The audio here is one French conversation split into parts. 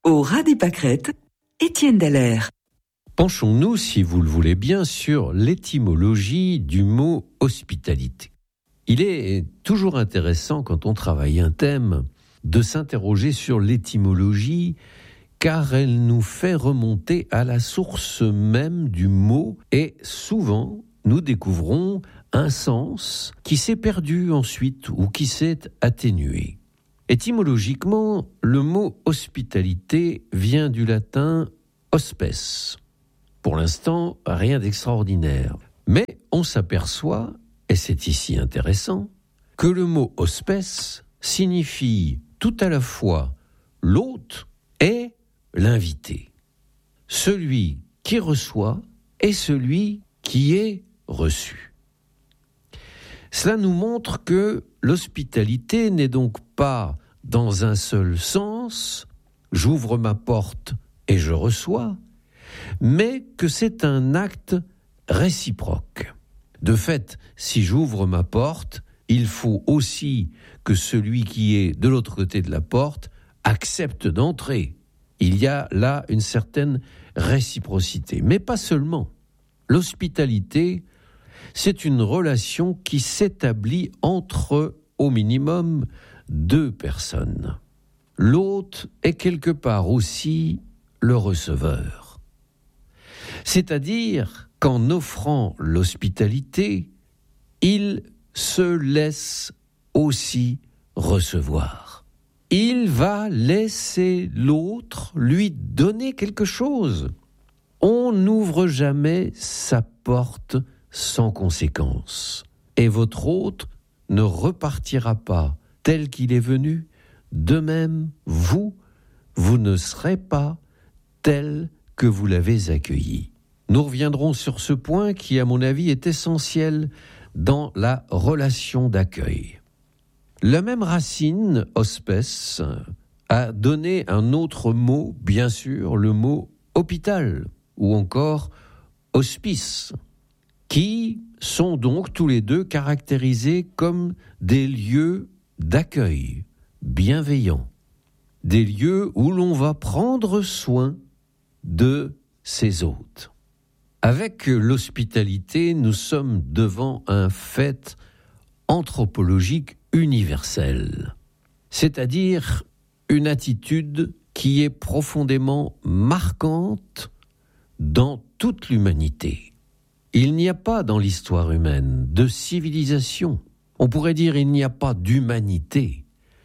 Au ras des pâquerettes, Étienne Dallaire. Penchons-nous, si vous le voulez bien, sur l'étymologie du mot hospitalité. Il est toujours intéressant, quand on travaille un thème, de s'interroger sur l'étymologie, car elle nous fait remonter à la source même du mot, et souvent nous découvrons un sens qui s'est perdu ensuite ou qui s'est atténué. Étymologiquement, le mot hospitalité vient du latin hospes. Pour l'instant, rien d'extraordinaire. Mais on s'aperçoit, et c'est ici intéressant, que le mot hospes signifie tout à la fois l'hôte et l'invité. Celui qui reçoit et celui qui est reçu. Cela nous montre que l'hospitalité n'est donc pas dans un seul sens, j'ouvre ma porte et je reçois, mais que c'est un acte réciproque. De fait, si j'ouvre ma porte, il faut aussi que celui qui est de l'autre côté de la porte accepte d'entrer. Il y a là une certaine réciprocité, mais pas seulement. L'hospitalité, c'est une relation qui s'établit entre, au minimum, deux personnes. L'hôte est quelque part aussi le receveur. C'est-à-dire qu'en offrant l'hospitalité, il se laisse aussi recevoir. Il va laisser l'autre lui donner quelque chose. On n'ouvre jamais sa porte sans conséquence. Et votre hôte ne repartira pas tel qu'il est venu. De même, vous ne serez pas tel que vous l'avez accueilli. Nous reviendrons sur ce point qui, à mon avis, est essentiel dans la relation d'accueil. La même racine, hospes, a donné un autre mot, bien sûr, le mot hôpital, ou encore hospice, qui sont donc tous les deux caractérisés comme des lieux d'accueil bienveillants, des lieux où l'on va prendre soin de ses hôtes. Avec l'hospitalité, nous sommes devant un fait anthropologique universel, c'est-à-dire une attitude qui est profondément marquante dans toute l'humanité. Il n'y a pas dans l'histoire humaine de civilisation, on pourrait dire il n'y a pas d'humanité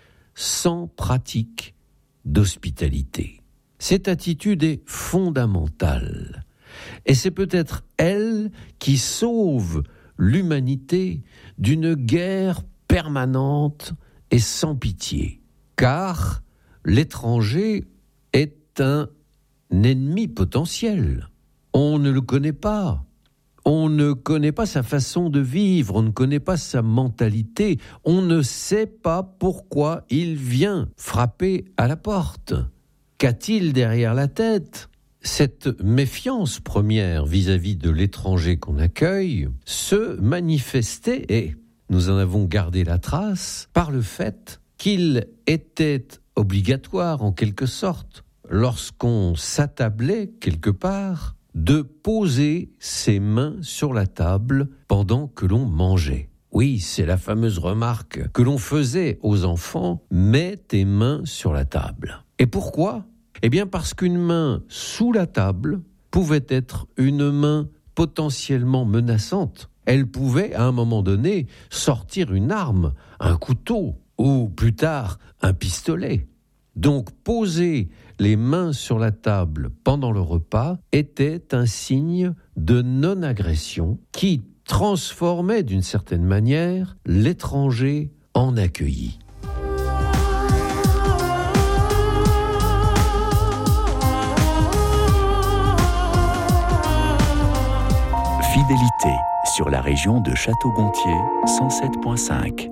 sans pratique d'hospitalité. Cette attitude est fondamentale et c'est peut-être elle qui sauve l'humanité d'une guerre permanente et sans pitié, car l'étranger est un ennemi potentiel. On ne le connaît pas. On ne connaît pas sa façon de vivre, on ne connaît pas sa mentalité, on ne sait pas pourquoi il vient frapper à la porte. Qu'a-t-il derrière la tête ? Cette méfiance première vis-à-vis de l'étranger qu'on accueille se manifestait, et nous en avons gardé la trace, par le fait qu'il était obligatoire, en quelque sorte, lorsqu'on s'attablait quelque part, de poser ses mains sur la table pendant que l'on mangeait. Oui, c'est la fameuse remarque que l'on faisait aux enfants, « mets tes mains sur la table ». Et pourquoi ? Eh bien parce qu'une main sous la table pouvait être une main potentiellement menaçante. Elle pouvait, à un moment donné, sortir une arme, un couteau, ou plus tard, un pistolet. Donc poser les mains sur la table pendant le repas était un signe de non-agression qui transformait d'une certaine manière l'étranger en accueilli. Fidélité sur la région de Château-Gontier 107.5.